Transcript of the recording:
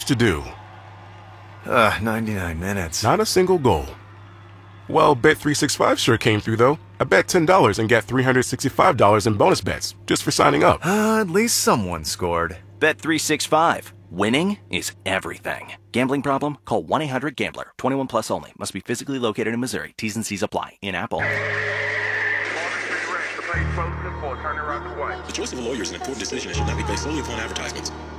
to do. 99 minutes. Not a single goal. Well, Bet365 sure came through, though. I bet $10 and got $365 in bonus bets just for signing up. At least someone scored. Bet365. Winning is everything. Gambling problem? Call 1-800-GAMBLER. 21 plus only. Must be physically located in Missouri. T's and C's apply. In Apple. The choice of a lawyer is an important decision and should not be based solely upon advertisements.